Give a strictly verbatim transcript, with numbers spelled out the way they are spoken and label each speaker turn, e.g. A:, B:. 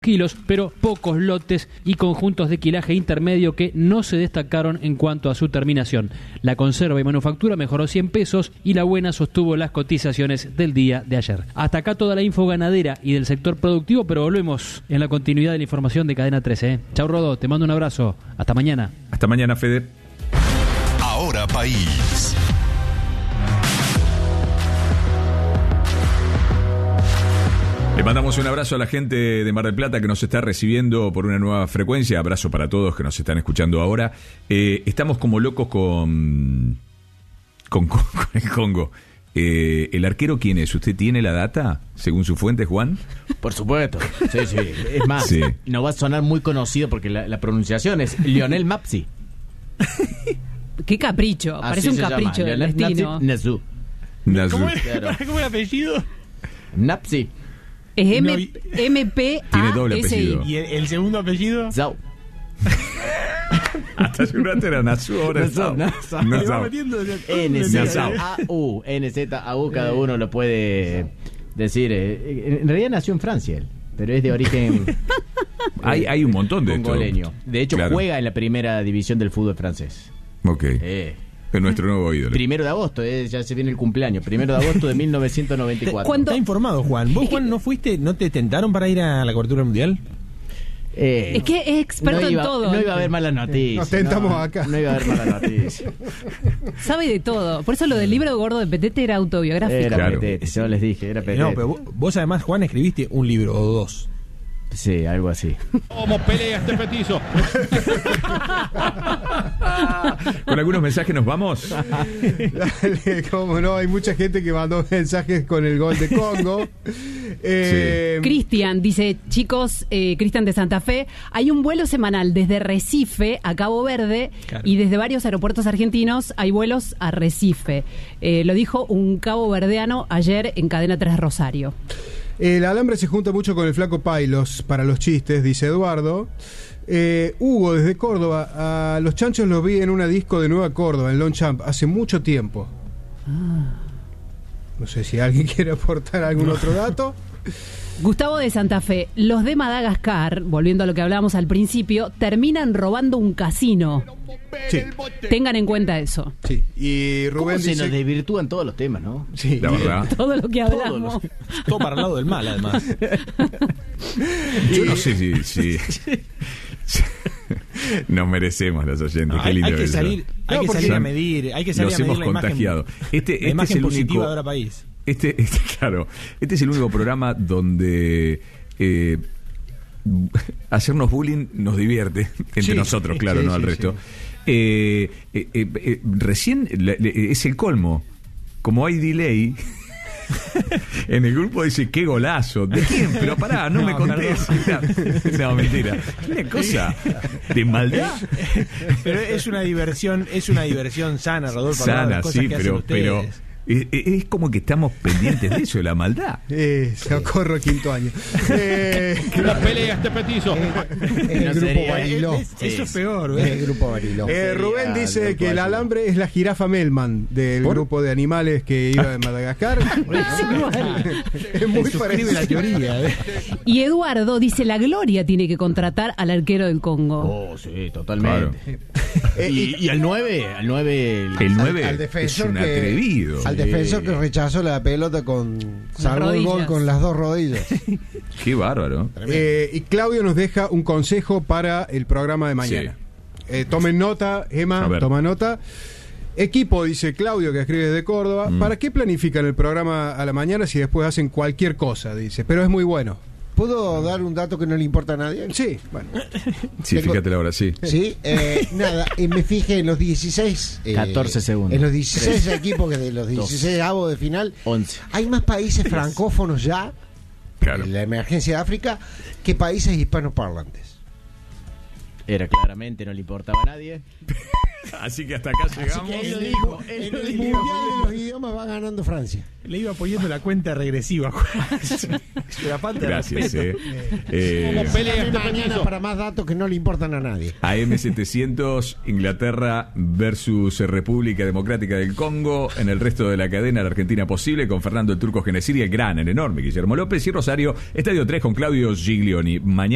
A: kilos, pero pocos lotes y conjuntos de quilaje intermedio que no se destacaron en cuanto a su terminación. La conserva y manufactura mejoró cien pesos y la buena sostuvo las cotizaciones del día de ayer. Hasta acá toda la info ganadera y del sector productivo, pero volvemos en la continuidad de la información de Cadena trece. ¿eh? Chau, Rodo, te mando un abrazo. Hasta mañana.
B: Hasta mañana, Fede.
C: Ahora País.
B: Le mandamos un abrazo a la gente de Mar del Plata que nos está recibiendo por una nueva frecuencia. Abrazo para todos que nos están escuchando ahora. Eh, estamos como locos con, con, con el Congo. Eh, ¿El arquero quién es? ¿Usted tiene la data, según su fuente, Juan?
D: Por supuesto. Sí, sí. Es más, sí. No va a sonar muy conocido porque la, la pronunciación es Lionel Mapsi.
E: Qué capricho. Así parece un capricho del destino.
D: Nazu.
B: Nazu.
F: ¿Cómo es claro. ¿Cómo el apellido?
D: Napsi.
E: Es M, M P A S I.
F: ¿Y el, el segundo apellido?
D: Zau.
B: Hasta hace un rato era Nazu, ahora es Zau.
D: N Z A U. N Z A U, cada uno lo puede decir. En realidad nació en Francia él, pero es de origen...
B: hay, hay un montón de
D: congoleño. De hecho, claro. Juega en la primera división del fútbol francés.
B: Ok.
D: Eh.
B: Es nuestro nuevo ídolo.
D: Primero de agosto, eh, ya se viene el cumpleaños. Primero de agosto de mil novecientos noventa y cuatro.
F: ¿Cuánto? Está informado, Juan. ¿Vos, Juan, no fuiste, no te tentaron para ir a la cobertura mundial?
E: Eh, es que es experto
D: no iba,
E: en todo.
D: No iba a haber malas noticias.
G: Nos tentamos
D: no,
G: acá.
D: No iba a haber malas noticias.
E: Sabe de todo. Por eso lo del libro gordo de Petete era autobiográfico.
D: Era
B: claro.
D: Petete, yo les dije, era Petete.
F: No, pero vos, vos además, Juan, escribiste un libro o dos.
D: Sí, algo así.
H: ¿Cómo pelea este petizo?
B: Con algunos mensajes nos vamos.
G: Dale, cómo no, hay mucha gente que mandó mensajes con el gol de Congo. eh,
E: sí. Cristian dice, chicos, eh, Cristian de Santa Fe, hay un vuelo semanal desde Recife a Cabo Verde, claro. Y desde varios aeropuertos argentinos hay vuelos a Recife. Eh, lo dijo un caboverdeano ayer en Cadena tres Rosario.
G: El alambre se junta mucho con el flaco Pailos para los chistes, dice Eduardo. Eh, Hugo, desde Córdoba. A los chanchos los vi en una disco de Nueva Córdoba, en Longchamp, hace mucho tiempo. Ah. No sé si alguien quiere aportar algún otro dato.
E: Gustavo de Santa Fe, los de Madagascar, volviendo a lo que hablábamos al principio, terminan robando un casino.
G: Sí.
E: Tengan en cuenta eso.
G: Sí. Y Rubén
D: ¿Cómo se
G: dice...
D: nos desvirtúan todos los temas, ¿no?
G: Sí,
B: la verdad.
E: Todo lo que hablamos.
F: Todo, los... Todo para el lado del mal, además.
B: Yo no sé si... si... Nos merecemos los oyentes.
F: No,
B: Qué lindo
F: hay que
B: eso.
F: salir, hay
G: no,
F: que salir a medir, hay que salir
B: nos
F: a medir
B: hemos
F: la
B: contagiado.
F: Imagen,
B: este, este
F: la imagen
B: es el
F: positiva
B: único,
F: de Ahora País.
B: Este, este, claro, este es el único programa donde eh, hacernos bullying nos divierte entre
G: sí,
B: nosotros, claro,
G: sí,
B: no
G: sí,
B: al resto.
G: Sí.
B: Eh, eh, eh, eh, recién le, le, es el colmo. Como hay delay. En el grupo dice, qué golazo. ¿De quién? Pero pará, no, no me contés. No, mentira. Una cosa de maldad.
F: Pero es una diversión, es una diversión sana, Rodolfo.
B: Sana, sí, pero, pero es, es como que estamos pendientes de eso, de la maldad.
G: Eh, socorro, quinto año. Eh,
H: ¿Cómo pelea este petizo?
G: Eh, el no grupo sería, Bariló.
F: Es, es, eso es peor, ¿eh?
G: El grupo Bariló. Eh, Rubén dice que el alambre es la jirafa Melman del ¿Por? grupo de animales que iba de Madagascar.
F: Es muy parecido la teoría. ¿eh?
E: Y Eduardo dice, la Gloria tiene que contratar al arquero del Congo.
D: Oh, sí, totalmente.
B: Claro.
D: Eh, y, y al nueve, al nueve,
B: el, el nueve
G: al, al
B: es un
G: que,
B: atrevido.
G: Al defensor que rechazó la pelota con salvó el gol con las dos rodillas.
B: Qué bárbaro.
G: Eh, y Claudio nos deja un consejo para el programa de mañana. Sí. Eh, tomen nota, Emma, toma nota. Equipo, dice Claudio, que escribe desde Córdoba. Mm. ¿Para qué planifican el programa a la mañana si después hacen cualquier cosa? Dice, pero es muy bueno. ¿Puedo dar un dato que no le importa a nadie? Sí, bueno.
B: Sí, Tengo... fíjate la hora, sí.
G: Sí, eh, nada, y me fijé en los dieciséis... Eh,
D: catorce segundos.
G: En los dieciséis equipos que de los dieciséis avos de final...
D: once.
G: Hay más países francófonos ya,
B: claro,
G: en la emergencia de África, que países hispanoparlantes.
D: Era claramente, no le importaba a nadie.
B: Así que hasta acá llegamos.
G: Él lo dijo, él lo dijo. El mundial de los idiomas va ganando Francia.
F: Le iba poniendo la cuenta regresiva. La falta
B: Gracias.
F: De
B: eh. Eh,
G: Como pelea este mañana para más datos que no le importan a nadie.
B: A M setecientos, Inglaterra versus República Democrática del Congo. En el resto de la cadena, la Argentina posible, con Fernando el Turco Genesiri, el gran, el enorme Guillermo López y Rosario, Estadio tres con Claudio Giglioni. Mañana